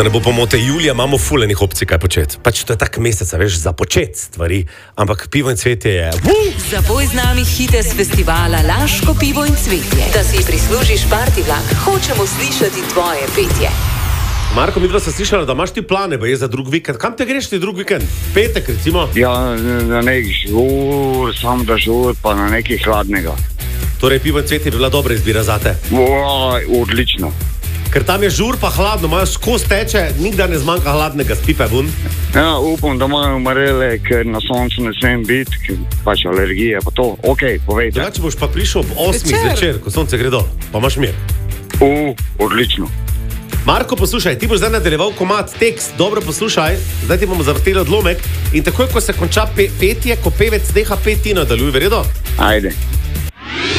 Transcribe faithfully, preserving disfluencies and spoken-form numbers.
Da ne bo pomote, julija imamo fulenih opcij, kaj početi. Pač to je tak mesec, veš, za početi stvari, ampak pivo in cvetje je... Uh! Zapoj z nami hite z festivala Laško pivo in cvetje. Da si prislužiš party vlak, hočemo slišati tvoje petje. Marko, midva se slišala, da imaš ti plane, ba je za drug vikend. Kam te greš ti drug vikend? Petek, recimo? Ja, na nek žur, sam da žur, pa na nekaj hladnega. Torej, pivo in cvetje bi bila dobra izbira zate. Oj, odlično. Ker tam je žur pa hladno, imajo skozi teče, nikdar ne zmanjka hladnega, spipe bun. Ja, upam, da imajo marele, ker na soncu ne smem biti, ker pač alergije, pa to, okej, okay, povejte. Ja, če boš pa prišel ob osmih zvečer, ko sonce gre dol, pa imaš mir. U, odlično. Marko, poslušaj, ti boš zdaj nadaljeval komad, tekst, dobro poslušaj, zdaj ti bomo zavrteli odlomek in takoj, ko se konča pe- petje, ko pevec neha peti, nadaljuj, verjedo? Ajde.